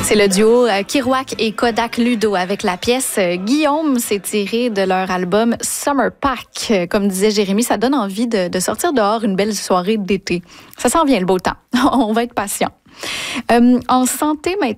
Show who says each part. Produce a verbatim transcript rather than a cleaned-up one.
Speaker 1: C'est le duo euh, Kerouac et Kodak Ludo avec la pièce euh, Guillaume. C'est tiré de leur album Summer Pack. Euh, Comme disait Jérémy, ça donne envie de, de sortir dehors une belle soirée d'été. Ça s'en vient le beau temps. On va être patient. Euh, en santé maintenant.